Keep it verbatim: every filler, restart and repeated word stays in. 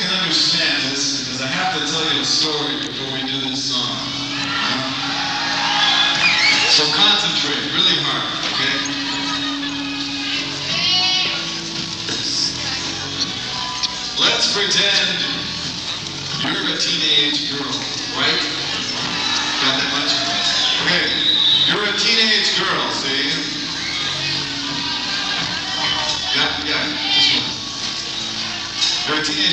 can understand this because I have to tell you a story before we do this song. So concentrate really hard, okay? Let's pretend you're a teenage girl, right? Got that much? Okay, you're a teenage girl, see? Yeah, yeah, this one. You're a teenage